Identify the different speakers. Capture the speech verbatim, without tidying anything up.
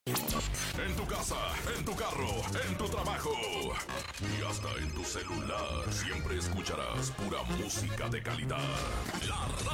Speaker 1: En tu casa, en tu carro, en tu trabajo y hasta en tu celular. Siempre escucharás pura música de calidad. La